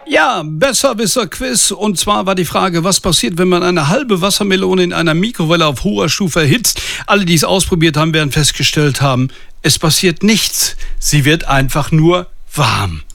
Ja, Besserwisser-Quiz. Und zwar war die Frage, was passiert, wenn man eine halbe Wassermelone in einer Mikrowelle auf hoher Stufe erhitzt? Alle, die es ausprobiert haben, werden festgestellt haben, es passiert nichts. Sie wird einfach nur warm.